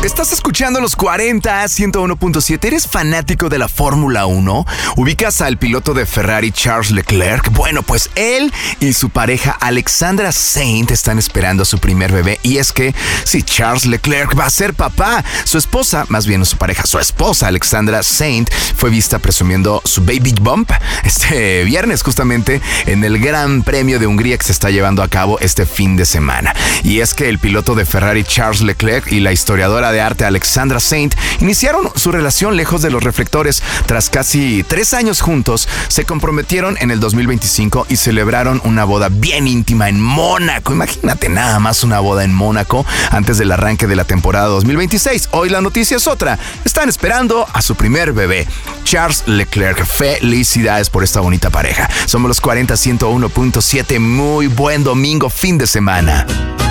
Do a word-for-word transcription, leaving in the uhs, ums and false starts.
Estás escuchando los cuarenta, ciento uno punto siete. ¿Eres fanático de la Fórmula uno? ¿Ubicas al piloto de Ferrari, Charles Leclerc? Bueno, pues él y su pareja Alexandra Saint están esperando a su primer bebé. Y es que, sí, Charles Leclerc va a ser papá. Su esposa, más bien su pareja, su esposa Alexandra Saint, fue vista presumiendo su baby bump este viernes, justamente en el Gran Premio de Hungría que se está llevando a cabo este fin de semana. Y es que el piloto de Ferrari, Charles Leclerc, y la historiadora de arte Alexandra Saint iniciaron su relación lejos de los reflectores. Tras casi tres años juntos, se comprometieron en el dos mil veinticinco y celebraron una boda bien íntima en Mónaco. Imagínate nada más una boda en Mónaco antes del arranque de la temporada dos mil veintiséis. Hoy la noticia es otra. Están esperando a su primer bebé, Charles Leclerc. Felicidades por esta bonita pareja. Somos los cuarenta, ciento uno punto siete. Muy buen domingo, fin de semana.